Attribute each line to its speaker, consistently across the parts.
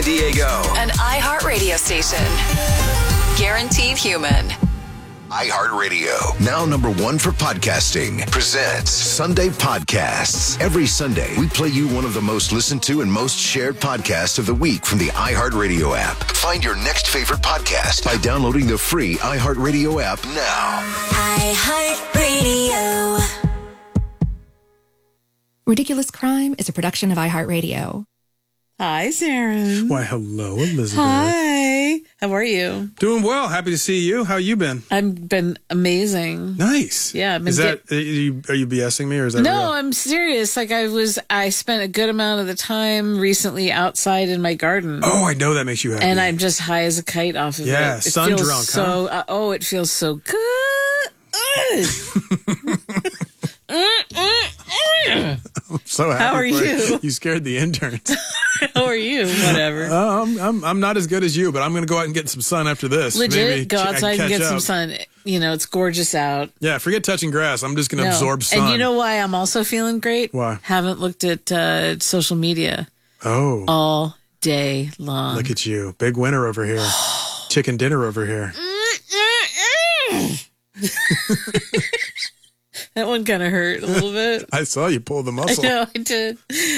Speaker 1: Diego.
Speaker 2: An iHeart radio station. Guaranteed human.
Speaker 3: iHeartRadio, now #1 for podcasting, presents Sunday Podcasts. Every Sunday, we play you one of the most listened to and most shared podcasts of the week from the iHeartRadio app. Find your next favorite podcast by downloading the free iHeartRadio app now.
Speaker 4: iHeartRadio.
Speaker 5: Ridiculous Crime is a production of iHeartRadio.
Speaker 6: Hi, Sarah.
Speaker 7: Why, hello, Elizabeth.
Speaker 6: Hi. How are you?
Speaker 7: Doing well. Happy to see you. How you been?
Speaker 6: I've been amazing.
Speaker 7: Nice.
Speaker 6: Yeah.
Speaker 7: Is that, are you BSing me or is that
Speaker 6: No,
Speaker 7: real?
Speaker 6: I'm serious. Like I spent a good amount of the time recently outside in my garden.
Speaker 7: Oh, I know that makes you happy.
Speaker 6: And I'm just high as a kite off of it.
Speaker 7: Yeah,
Speaker 6: It
Speaker 7: sun
Speaker 6: feels
Speaker 7: drunk,
Speaker 6: so,
Speaker 7: huh?
Speaker 6: it feels so good.
Speaker 7: I'm so happy.
Speaker 6: How are
Speaker 7: for
Speaker 6: you?
Speaker 7: You scared the interns.
Speaker 6: How are you? Whatever.
Speaker 7: I'm not as good as you, but I'm going to go out and get some sun after this.
Speaker 6: Legit,
Speaker 7: Maybe
Speaker 6: go outside and
Speaker 7: catch
Speaker 6: get some
Speaker 7: up.
Speaker 6: sun. You know, it's gorgeous out.
Speaker 7: Yeah, forget touching grass. I'm just going to absorb sun.
Speaker 6: And you know why I'm also feeling great?
Speaker 7: Why?
Speaker 6: Haven't looked at social media all day long.
Speaker 7: Look at you. Big winner over here. Chicken dinner over here.
Speaker 6: That one kind of hurt a little bit.
Speaker 7: I saw you pull the muscle.
Speaker 6: I know, I did.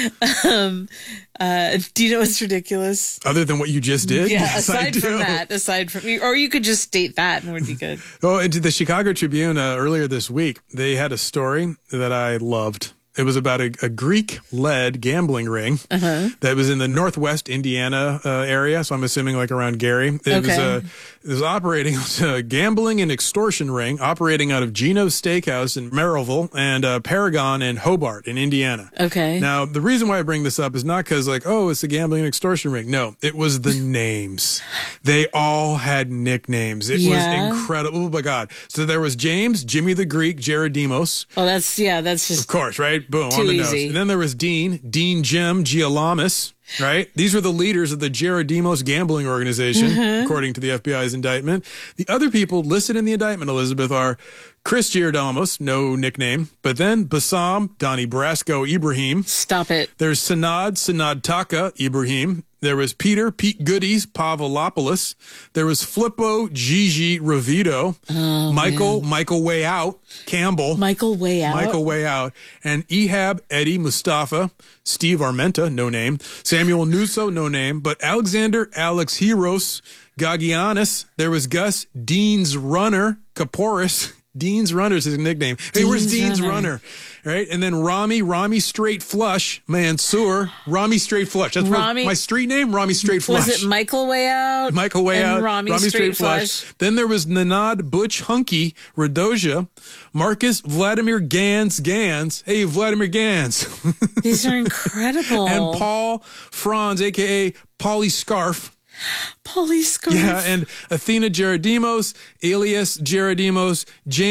Speaker 6: Do you know what's ridiculous?
Speaker 7: Other than what you just did?
Speaker 6: Yeah,
Speaker 7: Yes, I do.
Speaker 6: aside from, or you could just state that and it would be good.
Speaker 7: Oh, into the Chicago Tribune earlier this week, they had a story that I loved. It was about a Greek-led gambling ring that was in the northwest Indiana area, so I'm assuming like around Gary. It was operating, it was a gambling and extortion ring operating out of Geno's Steakhouse in Merrillville and Paragon in Hobart in Indiana.
Speaker 6: Okay.
Speaker 7: Now, the reason why I bring this up is not because like, oh, it's a gambling and extortion ring. No, it was the names. They all had nicknames. It was incredible. Oh, my God. So there was James, Jimmy the Greek, Gerodimos.
Speaker 6: Oh, that's just...
Speaker 7: Of course, right? Boom,
Speaker 6: too
Speaker 7: on the
Speaker 6: easy.
Speaker 7: nose. And then there was Dean Jim Gialamas, right? These were the leaders of the Gerodimos gambling organization, according to the FBI's indictment. The other people listed in the indictment, Elizabeth, are Chris Gerodimos, no nickname, but then Bassam, Donnie Brasco, Ibrahim.
Speaker 6: Stop it.
Speaker 7: There's Sanad Taka, Ibrahim. There was Pete Goodies, Pavlopoulos. There was Flippo, Gigi Ravito.
Speaker 6: Oh,
Speaker 7: Michael Way Out, Campbell.
Speaker 6: Michael Way Out.
Speaker 7: And Ehab, Eddie, Mustafa, Steve Armenta, no name. Samuel Nuso, no name. But Alexander, Alex Heros, Gagianis. There was Gus, Dean's Runner, Kaporis. Dean's Runner is his nickname. Hey, where's Dean's Runner? Right? And then Rami Straight Flush, Mansour, Rami Straight Flush. That's my street name, Rami Straight Flush.
Speaker 6: Was it Michael Way Out?
Speaker 7: Michael Way Out,
Speaker 6: Rami Straight Flush.
Speaker 7: Then there was Nanad Butch Hunky, Radoja, Marcus Vladimir Gans. Hey, Vladimir Gans.
Speaker 6: These are incredible.
Speaker 7: And Paul Franz, a.k.a. Paulie Scarf.
Speaker 6: Paulie Scarf.
Speaker 7: Yeah, and Athena Gerodimos, alias Gerodimos,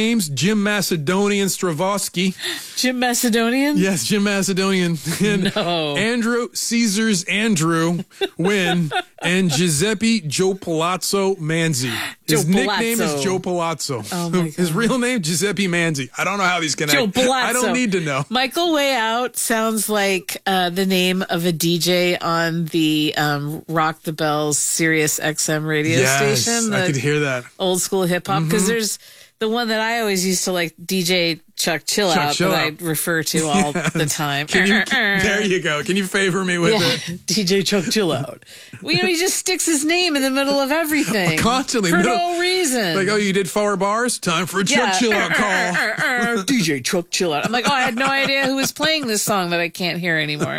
Speaker 7: Jim Macedonian Stravosky.
Speaker 6: Jim Macedonian?
Speaker 7: Yes, Jim Macedonian. And Andrew Caesar's Andrew Wynn and Giuseppe Joe Palazzo Manzi. His nickname is Joe Palazzo.
Speaker 6: Oh my God.
Speaker 7: His real name, Giuseppe Manzi. I don't know how these connect.
Speaker 6: Joe Palazzo.
Speaker 7: I don't need to know.
Speaker 6: Michael Way Out sounds like the name of a DJ on the Rock the Bells Sirius XM radio station.
Speaker 7: I could hear that.
Speaker 6: Old school hip hop. Because there's the one that I always used to like, DJ Chuck Chill Out, that I refer to all the time.
Speaker 7: There you go. Can you favor me with it?
Speaker 6: DJ Chuck Chill Out. Well, he just sticks his name in the middle of everything.
Speaker 7: Constantly.
Speaker 6: For no reason.
Speaker 7: Like, oh, you did 4 bars? Time for a Chuck Chill Out call.
Speaker 6: DJ Chuck Chill Out. I'm like, oh, I had no idea who was playing this song that I can't hear anymore.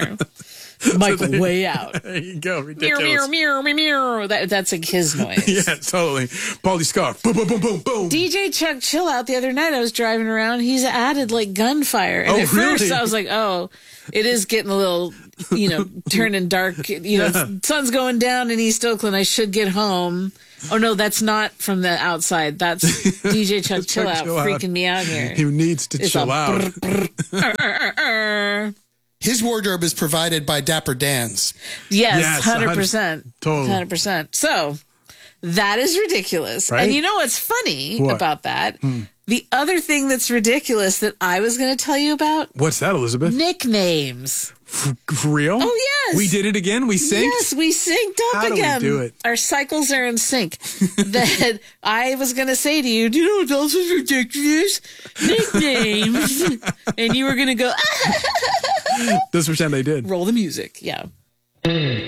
Speaker 6: Michael Way Out.
Speaker 7: There you go. Ridiculous.
Speaker 6: Meow. That's like his noise.
Speaker 7: Yeah, totally. Paulie Scarf. Boom, boom, boom, boom, boom.
Speaker 6: DJ Chuck Chill Out, the other night I was driving around, he's added like gunfire. And at first I was like, oh, it is getting a little, turning dark. Sun's going down in East Oakland. I should get home. Oh, no, that's not from the outside. That's DJ Chuck Chill Out freaking me out here.
Speaker 7: He needs to chill out.
Speaker 8: His wardrobe is provided by Dapper Dan's.
Speaker 6: Yes, 100%.
Speaker 7: Totally.
Speaker 6: 100%. So that is ridiculous.
Speaker 7: Right?
Speaker 6: And you know what's funny about that? The other thing that's ridiculous that I was going to tell you about?
Speaker 7: What's that, Elizabeth?
Speaker 6: Nicknames.
Speaker 7: For real?
Speaker 6: Oh, yes.
Speaker 7: We did it again? We synced?
Speaker 6: Yes, we synced up
Speaker 7: How
Speaker 6: again.
Speaker 7: do we do it?
Speaker 6: Our cycles are in sync. That I was going to say to you, do you know what else is ridiculous? Nicknames. And you were going to go,
Speaker 7: Let's pretend they did.
Speaker 6: roll the music. Yeah.